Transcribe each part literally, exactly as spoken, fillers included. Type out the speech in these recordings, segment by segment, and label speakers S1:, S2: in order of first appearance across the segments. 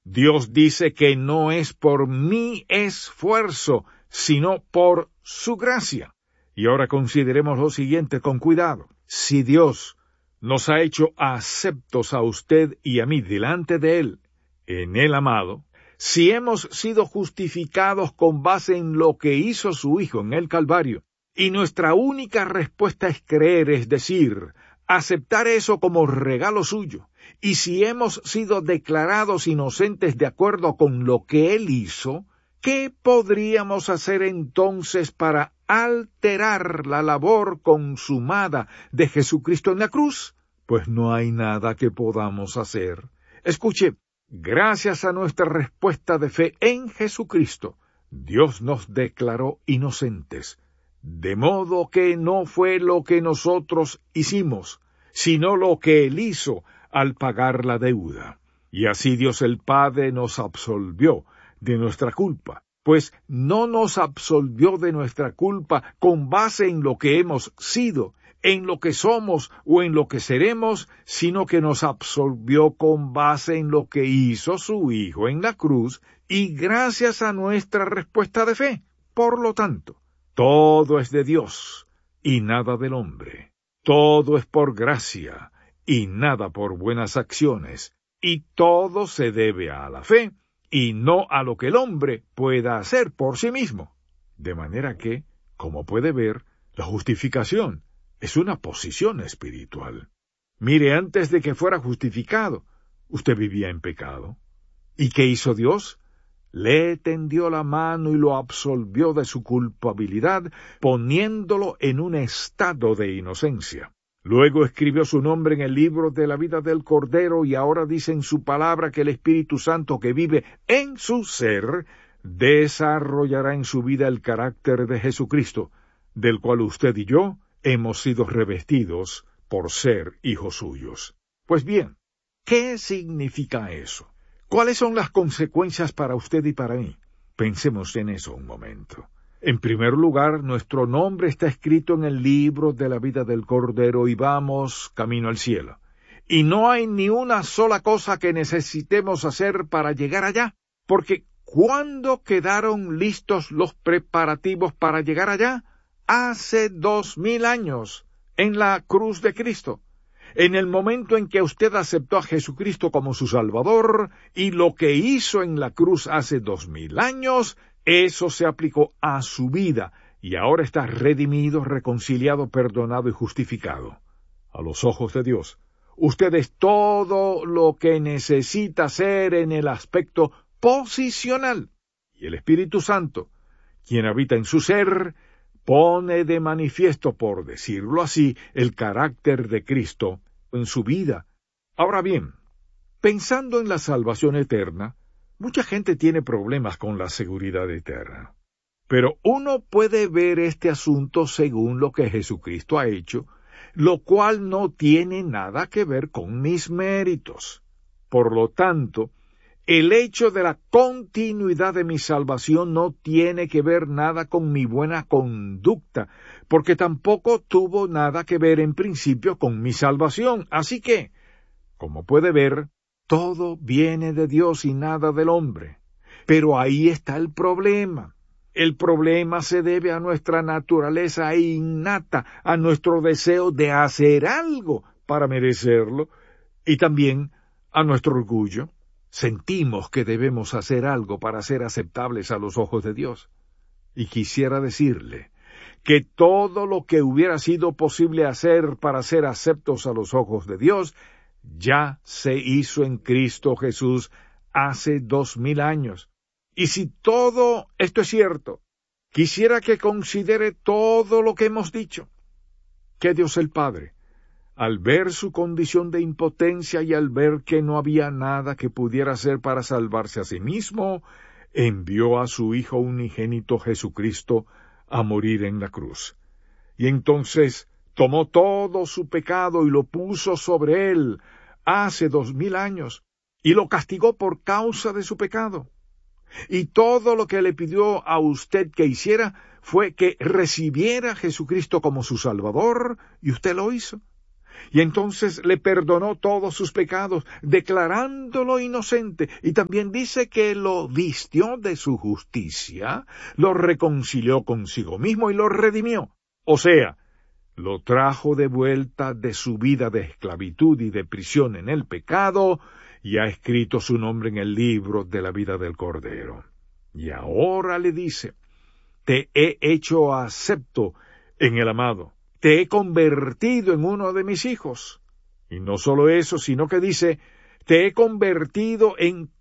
S1: Dios dice que no es por mi esfuerzo, sino por su gracia. Y ahora consideremos lo siguiente con cuidado. Si Dios nos ha hecho aceptos a usted y a mí delante de Él, en el amado, si hemos sido justificados con base en lo que hizo su Hijo en el Calvario, y nuestra única respuesta es creer, es decir, aceptar eso como regalo suyo, y si hemos sido declarados inocentes de acuerdo con lo que Él hizo, ¿qué podríamos hacer entonces para alterar la labor consumada de Jesucristo en la cruz? Pues no hay nada que podamos hacer. Escuche, gracias a nuestra respuesta de fe en Jesucristo, Dios nos declaró inocentes, de modo que no fue lo que nosotros hicimos, sino lo que Él hizo al pagar la deuda. Y así Dios el Padre nos absolvió de nuestra culpa, pues no nos absolvió de nuestra culpa con base en lo que hemos sido, en lo que somos o en lo que seremos, sino que nos absolvió con base en lo que hizo su Hijo en la cruz y gracias a nuestra respuesta de fe. Por lo tanto, todo es de Dios y nada del hombre. Todo es por gracia y nada por buenas acciones, y todo se debe a la fe y no a lo que el hombre pueda hacer por sí mismo. De manera que, como puede ver, la justificación es una posición espiritual. Mire, antes de que fuera justificado, usted vivía en pecado. ¿Y qué hizo Dios? Le tendió la mano y lo absolvió de su culpabilidad, poniéndolo en un estado de inocencia. Luego escribió su nombre en el libro de la vida del Cordero y ahora dice en su palabra que el Espíritu Santo que vive en su ser desarrollará en su vida el carácter de Jesucristo, del cual usted y yo hemos sido revestidos por ser hijos suyos. Pues bien, ¿qué significa eso? ¿Cuáles son las consecuencias para usted y para mí? Pensemos en eso un momento. En primer lugar, nuestro nombre está escrito en el libro de la vida del Cordero y vamos camino al cielo. Y no hay ni una sola cosa que necesitemos hacer para llegar allá, porque ¿cuándo quedaron listos los preparativos para llegar allá? Hace dos mil años, en la cruz de Cristo. En el momento en que usted aceptó a Jesucristo como su Salvador, y lo que hizo en la cruz hace dos mil años, eso se aplicó a su vida, y ahora está redimido, reconciliado, perdonado y justificado. A los ojos de Dios, usted es todo lo que necesita ser en el aspecto posicional. Y el Espíritu Santo, quien habita en su ser, pone de manifiesto, por decirlo así, el carácter de Cristo en su vida. Ahora bien, pensando en la salvación eterna, mucha gente tiene problemas con la seguridad eterna. Pero uno puede ver este asunto según lo que Jesucristo ha hecho, lo cual no tiene nada que ver con mis méritos. Por lo tanto, el hecho de la continuidad de mi salvación no tiene que ver nada con mi buena conducta, porque tampoco tuvo nada que ver en principio con mi salvación. Así que, como puede ver, todo viene de Dios y nada del hombre. Pero ahí está el problema. El problema se debe a nuestra naturaleza innata, a nuestro deseo de hacer algo para merecerlo, y también a nuestro orgullo. Sentimos que debemos hacer algo para ser aceptables a los ojos de Dios. Y quisiera decirle que todo lo que hubiera sido posible hacer para ser aceptos a los ojos de Dios, ya se hizo en Cristo Jesús hace dos mil años. Y si todo esto es cierto, quisiera que considere todo lo que hemos dicho. Que Dios el Padre, al ver su condición de impotencia y al ver que no había nada que pudiera hacer para salvarse a sí mismo, envió a su Hijo unigénito Jesucristo a morir en la cruz. Y entonces tomó todo su pecado y lo puso sobre él hace dos mil años, y lo castigó por causa de su pecado. Y todo lo que le pidió a usted que hiciera fue que recibiera a Jesucristo como su Salvador, y usted lo hizo. Y entonces le perdonó todos sus pecados, declarándolo inocente. Y también dice que lo vistió de su justicia, lo reconcilió consigo mismo y lo redimió. O sea, lo trajo de vuelta de su vida de esclavitud y de prisión en el pecado, y ha escrito su nombre en el libro de la vida del Cordero. Y ahora le dice, te he hecho acepto en el amado, te he convertido en uno de mis hijos. Y no solo eso, sino que dice, te he convertido en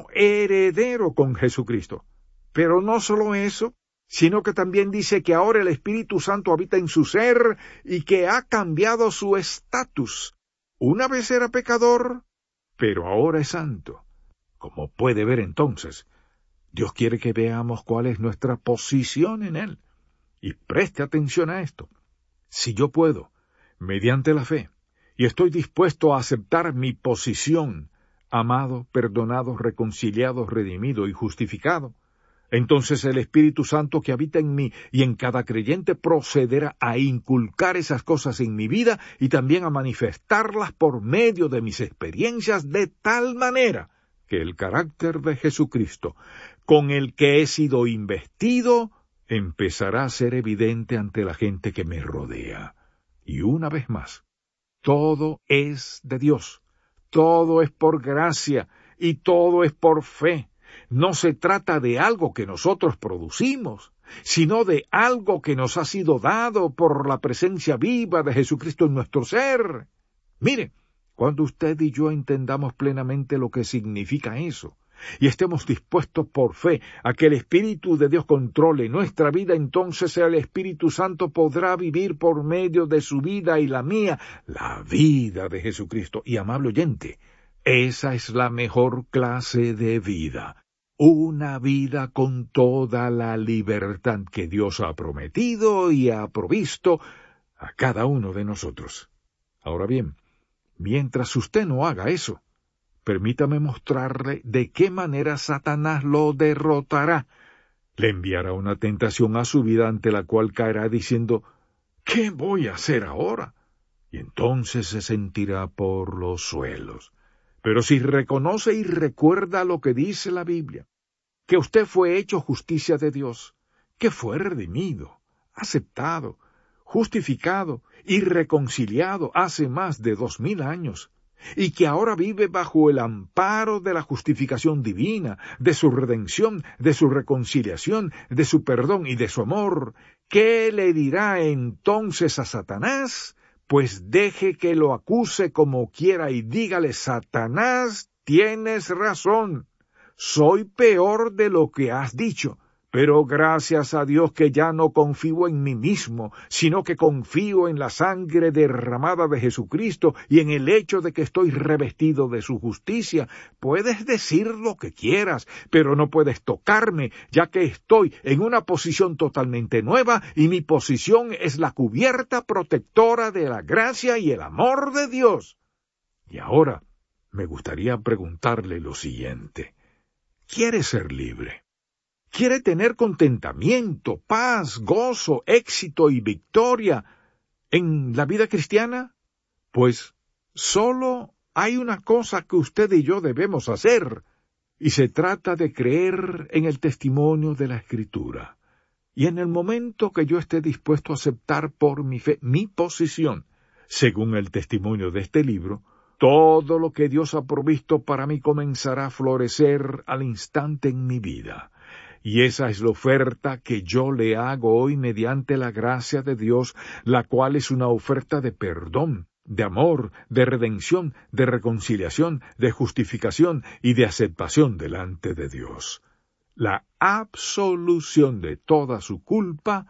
S1: coheredero con Jesucristo. Pero no solo eso, sino que también dice que ahora el Espíritu Santo habita en su ser y que ha cambiado su estatus. Una vez era pecador, pero ahora es santo. Como puede ver entonces, Dios quiere que veamos cuál es nuestra posición en Él. Y preste atención a esto. Si yo puedo, mediante la fe, y estoy dispuesto a aceptar mi posición, amado, perdonado, reconciliado, redimido y justificado, entonces el Espíritu Santo que habita en mí y en cada creyente procederá a inculcar esas cosas en mi vida y también a manifestarlas por medio de mis experiencias de tal manera que el carácter de Jesucristo, con el que he sido investido, empezará a ser evidente ante la gente que me rodea. Y una vez más, todo es de Dios, todo es por gracia y todo es por fe. No se trata de algo que nosotros producimos, sino de algo que nos ha sido dado por la presencia viva de Jesucristo en nuestro ser. Mire, cuando usted y yo entendamos plenamente lo que significa eso, y estemos dispuestos por fe a que el Espíritu de Dios controle nuestra vida, entonces el Espíritu Santo podrá vivir por medio de su vida y la mía, la vida de Jesucristo. Y amable oyente, esa es la mejor clase de vida, una vida con toda la libertad que Dios ha prometido y ha provisto a cada uno de nosotros. Ahora bien, mientras usted no haga eso, permítame mostrarle de qué manera Satanás lo derrotará. Le enviará una tentación a su vida ante la cual caerá diciendo, ¿qué voy a hacer ahora? Y entonces se sentirá por los suelos. Pero si reconoce y recuerda lo que dice la Biblia, que usted fue hecho justicia de Dios, que fue redimido, aceptado, justificado y reconciliado hace más de dos mil años, y que ahora vive bajo el amparo de la justificación divina, de su redención, de su reconciliación, de su perdón y de su amor, ¿qué le dirá entonces a Satanás? Pues deje que lo acuse como quiera y dígale, Satanás, tienes razón, soy peor de lo que has dicho. Pero gracias a Dios que ya no confío en mí mismo, sino que confío en la sangre derramada de Jesucristo y en el hecho de que estoy revestido de su justicia. Puedes decir lo que quieras, pero no puedes tocarme, ya que estoy en una posición totalmente nueva y mi posición es la cubierta protectora de la gracia y el amor de Dios. Y ahora me gustaría preguntarle lo siguiente. ¿Quiere ser libre? ¿Quiere tener contentamiento, paz, gozo, éxito y victoria en la vida cristiana? Pues solo hay una cosa que usted y yo debemos hacer, y se trata de creer en el testimonio de la Escritura. Y en el momento que yo esté dispuesto a aceptar por mi fe mi posición, según el testimonio de este libro, todo lo que Dios ha provisto para mí comenzará a florecer al instante en mi vida. Y esa es la oferta que yo le hago hoy mediante la gracia de Dios, la cual es una oferta de perdón, de amor, de redención, de reconciliación, de justificación y de aceptación delante de Dios. La absolución de toda su culpa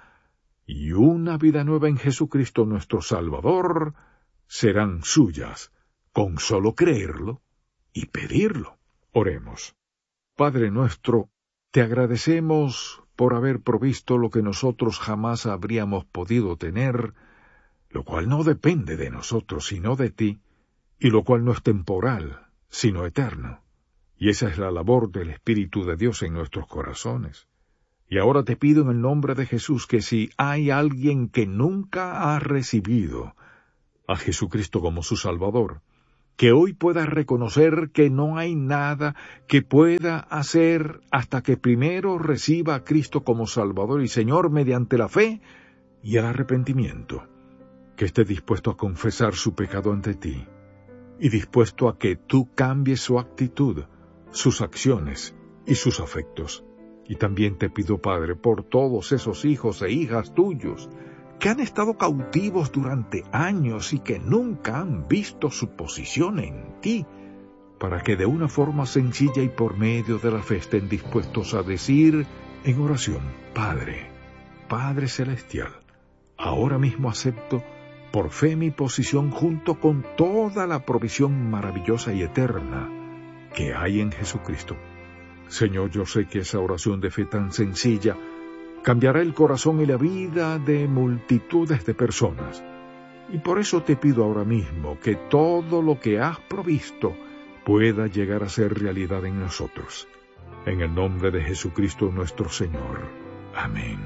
S1: y una vida nueva en Jesucristo nuestro Salvador serán suyas, con solo creerlo y pedirlo. Oremos. Padre nuestro, te agradecemos por haber provisto lo que nosotros jamás habríamos podido tener, lo cual no depende de nosotros sino de ti, y lo cual no es temporal, sino eterno. Y esa es la labor del Espíritu de Dios en nuestros corazones. Y ahora te pido en el nombre de Jesús que si hay alguien que nunca ha recibido a Jesucristo como su Salvador, que hoy pueda reconocer que no hay nada que pueda hacer hasta que primero reciba a Cristo como Salvador y Señor mediante la fe y el arrepentimiento, que esté dispuesto a confesar su pecado ante ti y dispuesto a que tú cambies su actitud, sus acciones y sus afectos. Y también te pido, Padre, por todos esos hijos e hijas tuyos que han estado cautivos durante años y que nunca han visto su posición en ti, para que de una forma sencilla y por medio de la fe estén dispuestos a decir en oración: Padre, Padre Celestial, ahora mismo acepto por fe mi posición junto con toda la provisión maravillosa y eterna que hay en Jesucristo. Señor, yo sé que esa oración de fe tan sencilla cambiará el corazón y la vida de multitudes de personas. Y por eso te pido ahora mismo que todo lo que has provisto pueda llegar a ser realidad en nosotros. En el nombre de Jesucristo nuestro Señor. Amén.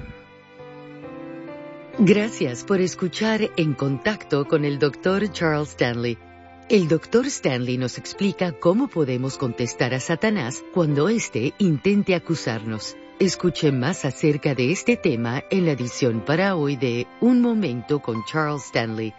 S2: Gracias por escuchar En Contacto con el doctor Charles Stanley. El doctor Stanley nos explica cómo podemos contestar a Satanás cuando éste intente acusarnos. Escuche más acerca de este tema en la edición para hoy de Un Momento con Charles Stanley.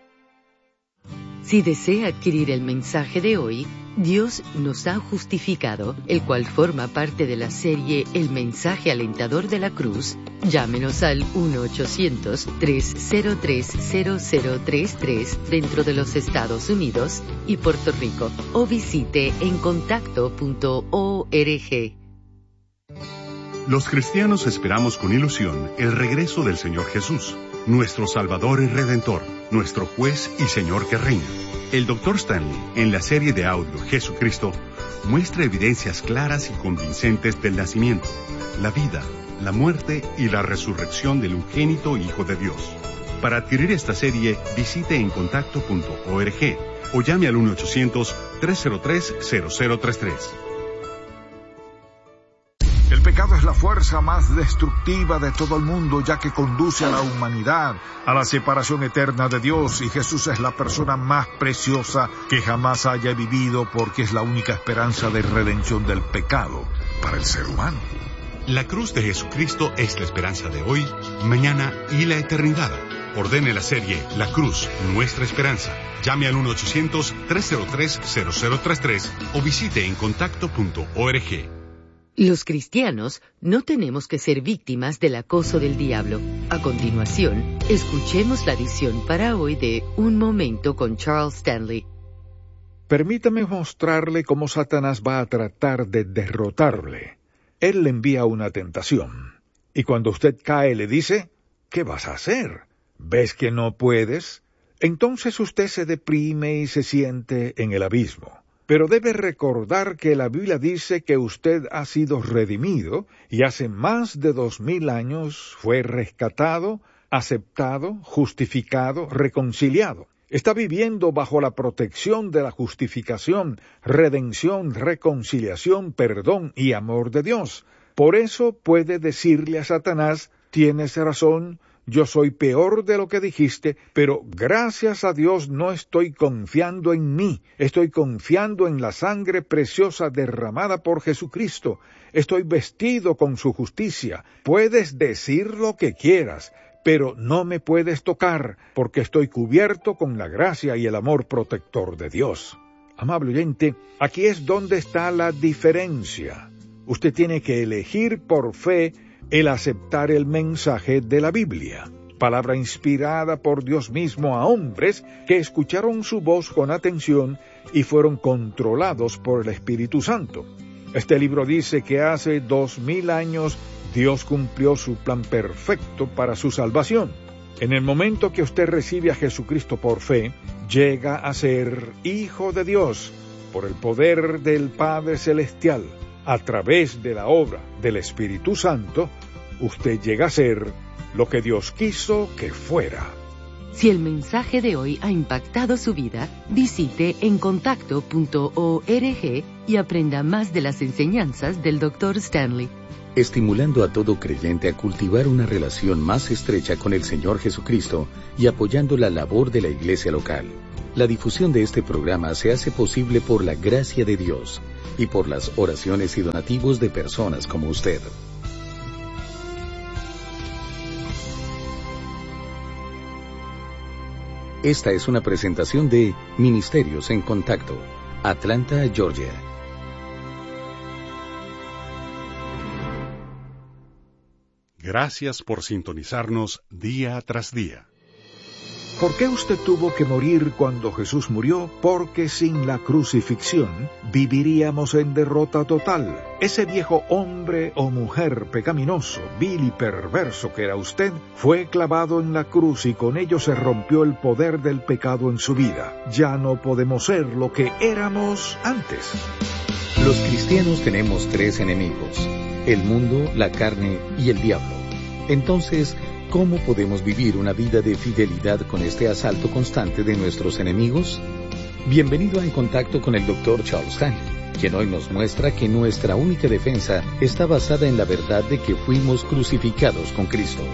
S2: Si desea adquirir el mensaje de hoy, Dios nos ha justificado, el cual forma parte de la serie El Mensaje Alentador de la Cruz, llámenos al uno ochocientos, tres cero tres, cero cero tres tres dentro de los Estados Unidos y Puerto Rico, o visite en contacto punto org.
S3: Los cristianos esperamos con ilusión el regreso del Señor Jesús, nuestro Salvador y Redentor, nuestro Juez y Señor que reina. El doctor Stanley, en la serie de audio Jesucristo, muestra evidencias claras y convincentes del nacimiento, la vida, la muerte y la resurrección del unigénito Hijo de Dios. Para adquirir esta serie, visite en contacto punto org o llame al uno ochocientos, tres cero tres, cero cero tres tres.
S1: El pecado es la fuerza más destructiva de todo el mundo, ya que conduce a la humanidad a la separación eterna de Dios, y Jesús es la persona más preciosa que jamás haya vivido, porque es la única esperanza de redención del pecado para el ser humano.
S3: La cruz de Jesucristo es la esperanza de hoy, mañana y la eternidad. Ordene la serie La Cruz, Nuestra Esperanza. Llame al uno ochocientos, tres cero tres, cero cero tres tres o visite en contacto punto org.
S2: Los cristianos no tenemos que ser víctimas del acoso del diablo. A continuación, escuchemos la edición para hoy de Un Momento con Charles Stanley.
S1: Permítame mostrarle cómo Satanás va a tratar de derrotarle. Él le envía una tentación, y cuando usted cae le dice: ¿qué vas a hacer? ¿Ves que no puedes? Entonces usted se deprime y se siente en el abismo. Pero debe recordar que la Biblia dice que usted ha sido redimido y hace más de dos mil años fue rescatado, aceptado, justificado, reconciliado. Está viviendo bajo la protección de la justificación, redención, reconciliación, perdón y amor de Dios. Por eso puede decirle a Satanás: tienes razón, yo soy peor de lo que dijiste, pero gracias a Dios no estoy confiando en mí, estoy confiando en la sangre preciosa derramada por Jesucristo, estoy vestido con su justicia. Puedes decir lo que quieras, pero no me puedes tocar, porque estoy cubierto con la gracia y el amor protector de Dios. Amable oyente, aquí es donde está la diferencia. Usted tiene que elegir por fe el aceptar el mensaje de la Biblia, palabra inspirada por Dios mismo a hombres que escucharon su voz con atención y fueron controlados por el Espíritu Santo. Este libro dice que hace dos mil años Dios cumplió su plan perfecto para su salvación. En el momento que usted recibe a Jesucristo por fe, llega a ser hijo de Dios por el poder del Padre Celestial. A través de la obra del Espíritu Santo, usted llega a ser lo que Dios quiso que fuera.
S2: Si el mensaje de hoy ha impactado su vida, visite en contacto punto org y aprenda más de las enseñanzas del doctor Stanley.
S4: estimulando a todo creyente a cultivar una relación más estrecha con el Señor Jesucristo y apoyando la labor de la iglesia local. La difusión de este programa se hace posible por la gracia de Dios y por las oraciones y donativos de personas como usted. Esta es una presentación de Ministerios en Contacto, Atlanta, Georgia.
S3: Gracias por sintonizarnos día tras día.
S1: ¿Por qué usted tuvo que morir cuando Jesús murió? Porque sin la crucifixión viviríamos en derrota total. Ese viejo hombre o mujer pecaminoso, vil y perverso que era usted, fue clavado en la cruz y con ello se rompió el poder del pecado en su vida. Ya no podemos ser lo que éramos antes.
S4: Los cristianos tenemos tres enemigos: el mundo, la carne y el diablo. Entonces, ¿cómo podemos vivir una vida de fidelidad con este asalto constante de nuestros enemigos? Bienvenido a En Contacto con el doctor Charles Stanley, quien hoy nos muestra que nuestra única defensa está basada en la verdad de que fuimos crucificados con Cristo.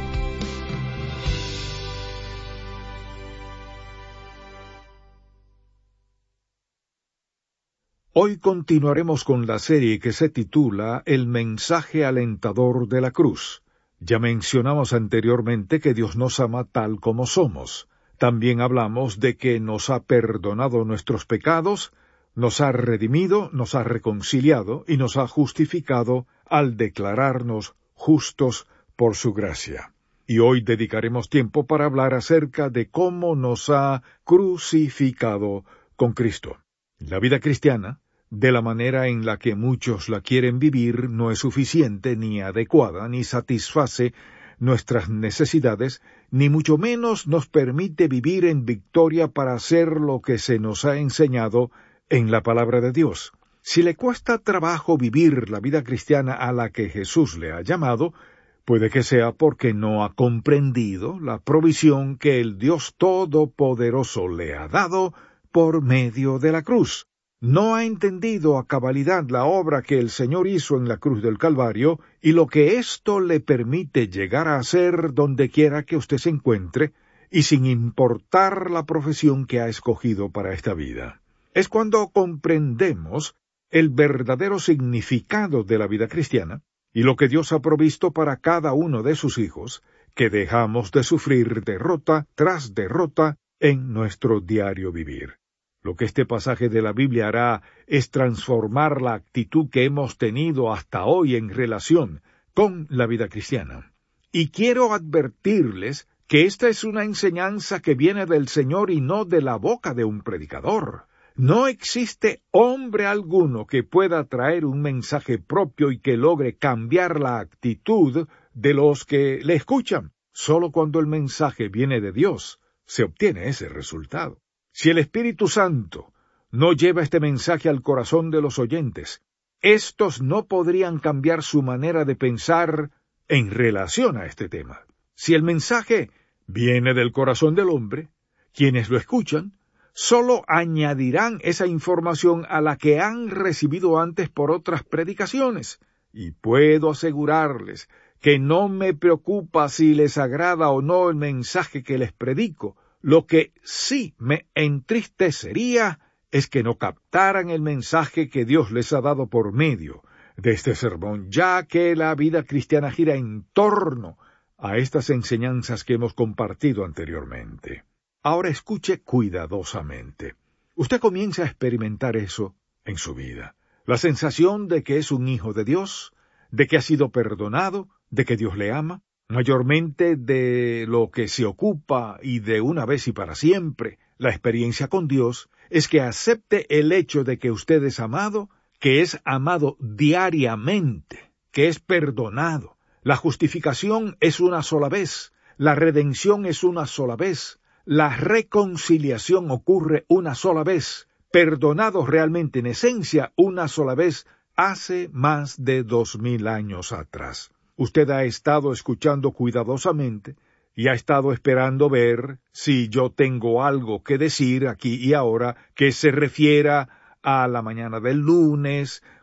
S1: Hoy continuaremos con la serie que se titula El mensaje alentador de la cruz. Ya mencionamos anteriormente que Dios nos ama tal como somos. También hablamos de que nos ha perdonado nuestros pecados, nos ha redimido, nos ha reconciliado y nos ha justificado al declararnos justos por su gracia. Y hoy dedicaremos tiempo para hablar acerca de cómo nos ha crucificado con Cristo. La vida cristiana, de la manera en la que muchos la quieren vivir, no es suficiente, ni adecuada, ni satisface nuestras necesidades, ni mucho menos nos permite vivir en victoria para hacer lo que se nos ha enseñado en la palabra de Dios. Si le cuesta trabajo vivir la vida cristiana a la que Jesús le ha llamado, puede que sea porque no ha comprendido la provisión que el Dios Todopoderoso le ha dado por medio de la cruz. No ha entendido a cabalidad la obra que el Señor hizo en la cruz del Calvario y lo que esto le permite llegar a hacer donde quiera que usted se encuentre y sin importar la profesión que ha escogido para esta vida. Es cuando comprendemos el verdadero significado de la vida cristiana y lo que Dios ha provisto para cada uno de sus hijos, que dejamos de sufrir derrota tras derrota en nuestro diario vivir. Lo que este pasaje de la Biblia hará es transformar la actitud que hemos tenido hasta hoy en relación con la vida cristiana. Y quiero advertirles que esta es una enseñanza que viene del Señor y no de la boca de un predicador. No existe hombre alguno que pueda traer un mensaje propio y que logre cambiar la actitud de los que le escuchan. Solo cuando el mensaje viene de Dios se obtiene ese resultado. Si el Espíritu Santo no lleva este mensaje al corazón de los oyentes, estos no podrían cambiar su manera de pensar en relación a este tema. Si el mensaje viene del corazón del hombre, quienes lo escuchan solo añadirán esa información a la que han recibido antes por otras predicaciones. Y puedo asegurarles que no me preocupa si les agrada o no el mensaje que les predico. Lo que sí me entristecería es que no captaran el mensaje que Dios les ha dado por medio de este sermón, ya que la vida cristiana gira en torno a estas enseñanzas que hemos compartido anteriormente. Ahora escuche cuidadosamente. Usted comienza a experimentar eso en su vida. La sensación de que es un hijo de Dios, de que ha sido perdonado, de que Dios le ama. Mayormente de lo que se ocupa y de una vez y para siempre la experiencia con Dios es que acepte el hecho de que usted es amado, que es amado diariamente, que es perdonado. La justificación es una sola vez, la redención es una sola vez, la reconciliación ocurre una sola vez, perdonados realmente en esencia una sola vez hace más de dos mil años atrás. Usted ha estado escuchando cuidadosamente y ha estado esperando ver si yo tengo algo que decir aquí y ahora que se refiera a la mañana del lunes,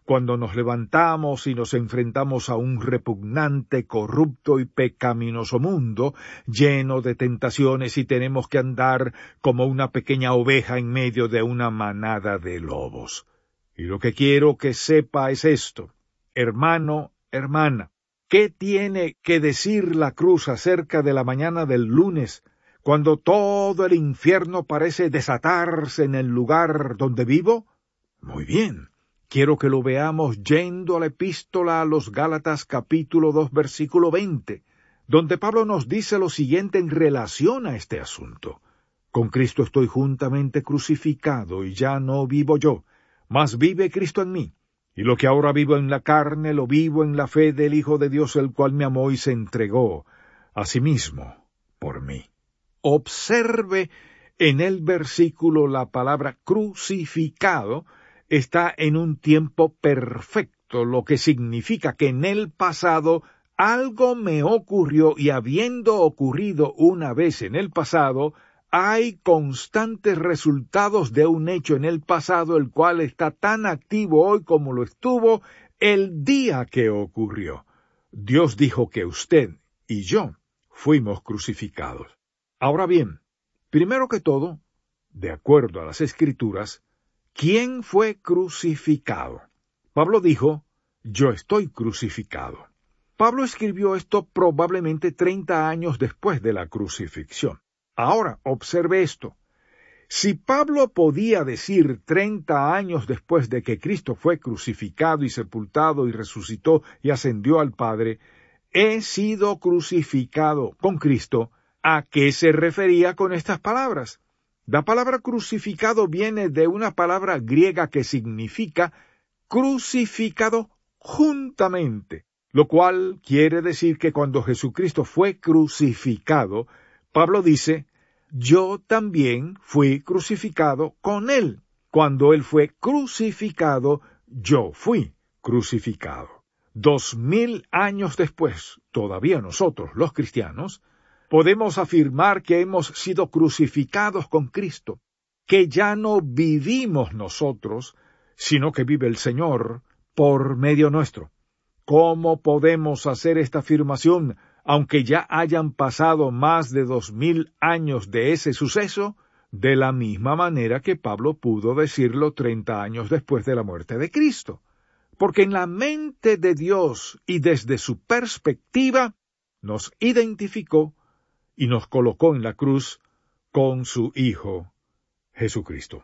S1: cuando nos levantamos y nos enfrentamos a un repugnante, corrupto y pecaminoso mundo, lleno de tentaciones, y tenemos que andar como una pequeña oveja en medio de una manada de lobos. Y lo que quiero que sepa es esto, hermano, hermana, ¿qué tiene que decir la cruz acerca de la mañana del lunes, cuando todo el infierno parece desatarse en el lugar donde vivo? Muy bien, quiero que lo veamos yendo a la epístola a los Gálatas capítulo dos versículo veinte, donde Pablo nos dice lo siguiente en relación a este asunto. Con Cristo estoy juntamente crucificado, y ya no vivo yo, mas vive Cristo en mí. Y lo que ahora vivo en la carne, lo vivo en la fe del Hijo de Dios, el cual me amó y se entregó a sí mismo por mí. Observe en el versículo la palabra crucificado está en un tiempo perfecto, lo que significa que en el pasado algo me ocurrió, y habiendo ocurrido una vez en el pasado, hay constantes resultados de un hecho en el pasado, el cual está tan activo hoy como lo estuvo el día que ocurrió. Dios dijo que usted y yo fuimos crucificados. Ahora bien, primero que todo, de acuerdo a las Escrituras, ¿quién fue crucificado? Pablo dijo, yo estoy crucificado. Pablo escribió esto probablemente treinta años después de la crucifixión. Ahora, observe esto. Si Pablo podía decir treinta años después de que Cristo fue crucificado y sepultado y resucitó y ascendió al Padre, he sido crucificado con Cristo, ¿a qué se refería con estas palabras? La palabra crucificado viene de una palabra griega que significa crucificado juntamente, lo cual quiere decir que cuando Jesucristo fue crucificado, Pablo dice, yo también fui crucificado con él. Cuando él fue crucificado, yo fui crucificado. Dos mil años después, todavía nosotros, los cristianos, podemos afirmar que hemos sido crucificados con Cristo, que ya no vivimos nosotros, sino que vive el Señor por medio nuestro. ¿Cómo podemos hacer esta afirmación, aunque ya hayan pasado más de dos mil años de ese suceso? De la misma manera que Pablo pudo decirlo treinta años después de la muerte de Cristo. Porque en la mente de Dios y desde su perspectiva, nos identificó y nos colocó en la cruz con su Hijo Jesucristo.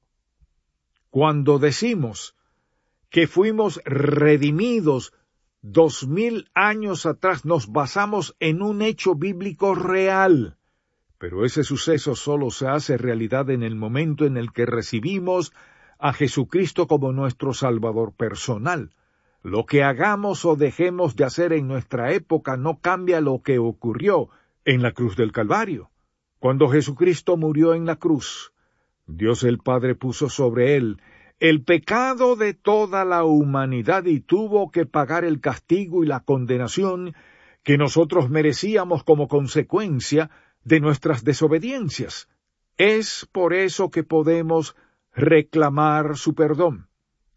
S1: Cuando decimos que fuimos redimidos dos mil años atrás, nos basamos en un hecho bíblico real, pero ese suceso solo se hace realidad en el momento en el que recibimos a Jesucristo como nuestro Salvador personal. Lo que hagamos o dejemos de hacer en nuestra época no cambia lo que ocurrió en la cruz del Calvario. Cuando Jesucristo murió en la cruz, Dios el Padre puso sobre él el pecado de toda la humanidad y tuvo que pagar el castigo y la condenación que nosotros merecíamos como consecuencia de nuestras desobediencias. Es por eso que podemos reclamar su perdón.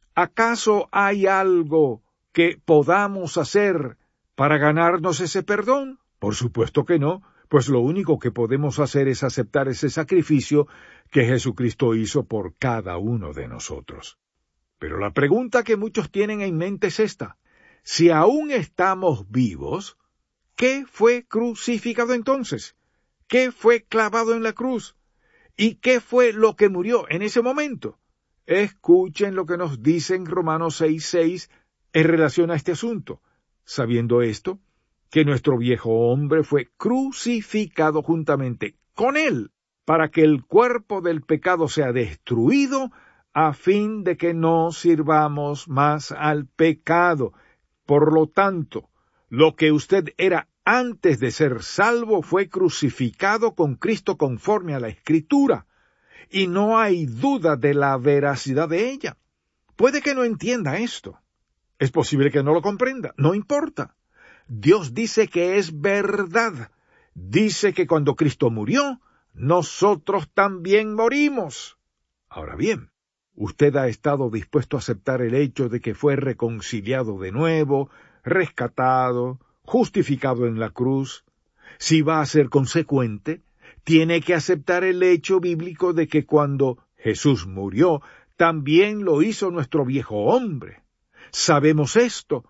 S1: ¿Acaso hay algo que podamos hacer para ganarnos ese perdón? Por supuesto que no, pues lo único que podemos hacer es aceptar ese sacrificio que Jesucristo hizo por cada uno de nosotros. Pero la pregunta que muchos tienen en mente es esta: si aún estamos vivos, ¿qué fue crucificado entonces? ¿Qué fue clavado en la cruz? ¿Y qué fue lo que murió en ese momento? Escuchen lo que nos dice en Romanos seis seis en relación a este asunto. Sabiendo esto, que nuestro viejo hombre fue crucificado juntamente con él, para que el cuerpo del pecado sea destruido, a fin de que no sirvamos más al pecado. Por lo tanto, lo que usted era antes de ser salvo fue crucificado con Cristo conforme a la Escritura, y no hay duda de la veracidad de ella. Puede que no entienda esto. Es posible que no lo comprenda. No importa. Dios dice que es verdad. Dice que cuando Cristo murió, nosotros también morimos. Ahora bien, Usted ha estado dispuesto a aceptar el hecho de que fue reconciliado de nuevo, rescatado, justificado en la cruz. Si va a ser consecuente, tiene que aceptar el hecho bíblico de que cuando Jesús murió, también lo hizo nuestro viejo hombre. Sabemos esto